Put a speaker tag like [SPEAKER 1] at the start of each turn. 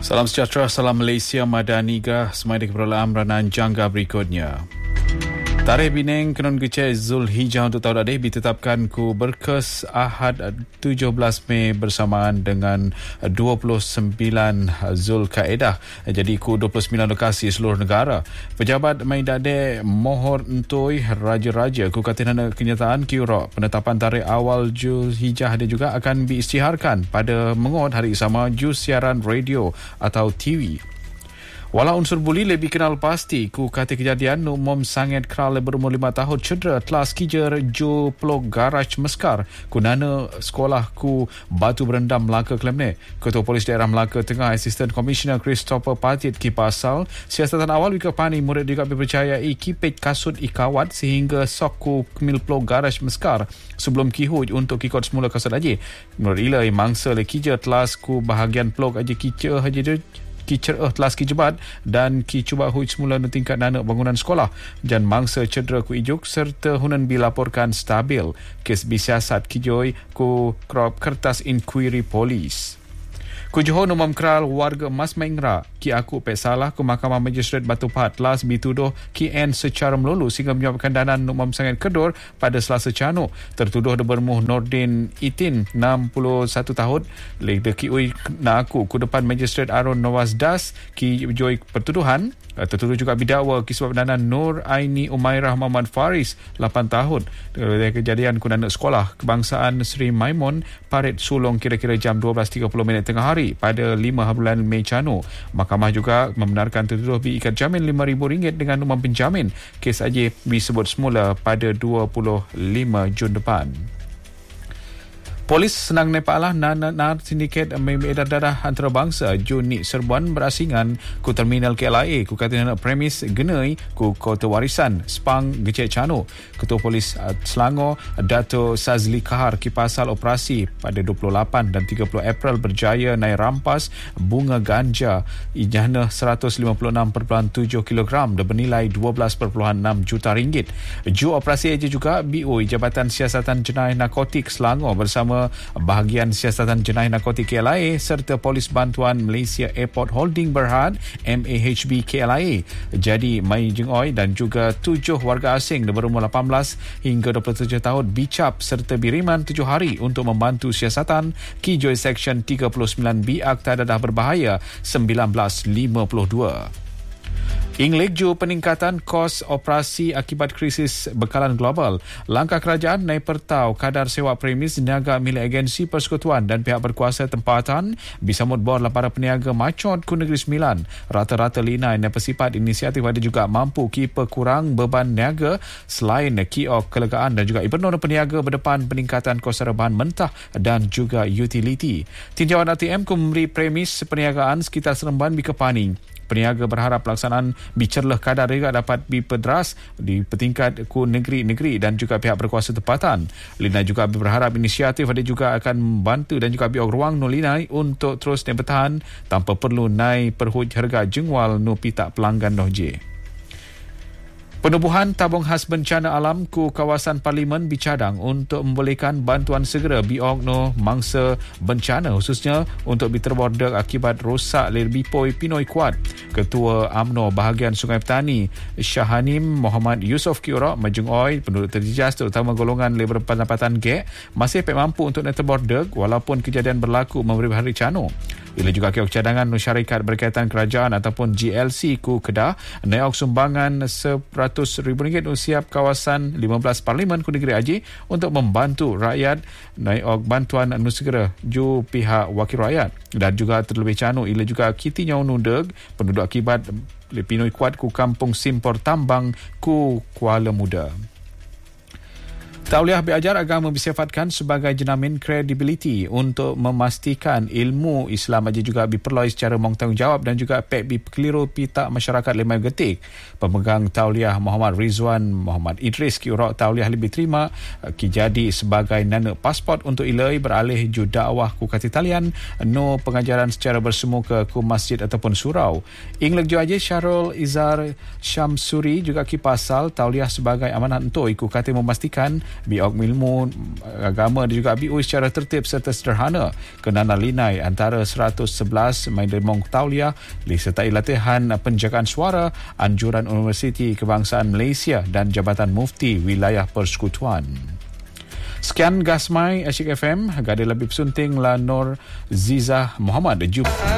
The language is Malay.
[SPEAKER 1] Salam sejahtera, salam Malaysia Madaniga. Semai keperluan ranan jangka berikutnya. Tarikh Bineng Kenun Geceh Zulhijjah untuk tahun ini ditetapkan ku berkes Ahad 17 Mei bersamaan dengan 29 Zulkaedah. Jadi ku 29 lokasi seluruh negara. Pejabat Maidade mohor entoi raja-raja ku katinana kenyataan kiura penetapan tarikh awal Zulhijjah dia juga akan diisytiharkan pada mengot hari sama jus siaran radio atau TV. Walau unsur buli lebih kenal pasti ku kata kejadian umum sangat kral berumur 5 tahun cedera telas kijer jo pelok garaj Meskar kunana sekolah ku batu berendam Melaka Kelemne. Ketua Polis Daerah Melaka Tengah Assistant Commissioner Christopher Patit kipasal siasatan awal wika pani murid juga dipercayai kipet kasut ikawat sehingga sok ku kemil pelok garaj Meskar sebelum kihuj untuk kikot semula kasut aja. Menurut ilai mangsa le kijer telas ku bahagian pelok aja kicer aja telas kijebat dan cuba huj semula di tingkat nanak bangunan sekolah dan mangsa cedera ku ijuk serta hunan dilaporkan stabil. Kes bisiasat kijoi ku kertas inquiry polis. Ku Johor umum kral warga Mas Mengra ki aku pek salah ku Mahkamah Magistrate Batu Pahat telah dituduh KN secara melulu sehingga menyebabkan danan umum sangat kedor pada Selasa Canu. Tertuduh bermuh Nordin Itin 61 tahun le ki ui na aku ku depan Magistrate Aaron Nawaz Das ki joi pertuduhan. Tertuduh juga bidakwa kisah danan Nur Aini Umairah Muhammad Faris 8 tahun dari kejadian kunana sekolah kebangsaan Sri Maimun Parit Sulong kira-kira jam 12.30 tengah hari pada 5 bulan Mei Canu. Mahkamah juga membenarkan tertuduh diikat jamin RM5,000 dengan umum penjamin. Kes aja disebut semula pada 25 Jun depan. Polis senang Nepal nar sindiket edar darah antarabangsa Juni Serbuan berasingan ku terminal KLIA ku katina premis genai ku kota warisan Sepang Gecek Canu. Ketua Polis Selangor Dato Sazli Kahar kipasal operasi pada 28 dan 30 April berjaya naik rampas bunga ganja ijana 156.7 kg dan bernilai 12.6 juta ringgit. Ju operasi aja juga BO Jabatan Siasatan Jenayah Narkotik Selangor bersama bahagian Siasatan Jenayah Narkotik KLIA serta Polis Bantuan Malaysia Airport Holding Berhad MAHB KLIA. Jadi Mai Jeng Oi dan juga 7 warga asing berumur 18 hingga 27 tahun bicap serta biriman 7 hari untuk membantu siasatan Kijoi Seksyen 39B Akta Dadah Berbahaya 1952. Inglik ju peningkatan kos operasi akibat krisis bekalan global. Langkah kerajaan naik pertau kadar sewa premis niaga milik agensi persekutuan dan pihak berkuasa tempatan disambut bor para peniaga macot ku Negeri Sembilan. Rata-rata linai dan persifat inisiatif ada juga mampu kipa kurang beban niaga selain kiok kelegaan dan juga Ibernur peniaga berdepan peningkatan kos bahan mentah dan juga utility. Tinjauan ATM ku memberi premis perniagaan sekitar Seremban Bikepani. Peniaga berharap pelaksanaan bicerlah kadar juga dapat dipedras di petingkat ku negeri-negeri dan juga pihak berkuasa tempatan. Lina juga berharap inisiatif ada juga akan membantu dan juga biok ruang no linai untuk terus bertahan tanpa perlu naik perhuj harga jengwal no pita pelanggan noh je. Penubuhan tabung khas bencana alam ku kawasan Parlimen dicadang untuk membolehkan bantuan segera biok no mangsa bencana khususnya untuk diterbordek akibat rosak lerbipoi pinoi kuat. Ketua UMNO bahagian Sungai Petani Syahanim Muhammad Yusof Kiura majung oi penduduk terjejas terutama golongan labor pendapatan gek masih mampu untuk terbordek walaupun kejadian berlaku memberi hari canu. Ia juga kiok cadangan syarikat berkaitan kerajaan ataupun GLC ku Kedah naik sumbangan RM100,000 usiap kawasan 15 Parlimen ku Negeri Haji untuk membantu rakyat naik bantuan segera ju pihak wakil rakyat dan juga terlebih canu ia juga kitinya unudeg penduduk akibat pinoi kuat ku kampung Simpor Tambang ku Kuala Muda. Tauliah belajar agama disifatkan sebagai jenamin kredibiliti untuk memastikan ilmu Islam aja juga diperoleh secara bertanggungjawab dan juga keliru pita masyarakat lemai getik. Pemegang tauliah Muhammad Rizwan Muhammad Idris kiura tauliah lebih terima jadi sebagai nana pasport untuk ilai beralih ju dakwah ku kati talian no pengajaran secara bersemuka ku masjid ataupun surau. Ingleg ju aja Syarul Izar Syamsuri juga kipasal tauliah sebagai amanat untuk ku kati memastikan biok ilmu agama dan juga BU secara tertib serta sederhana kenana linai antara 111 main demong tauliah disertai latihan penjagaan suara anjuran Universiti Kebangsaan Malaysia dan Jabatan Mufti Wilayah Persekutuan. Sekian Gasmai Asyik FM, gada lebih pesunting la Nur Zizah Muhammad.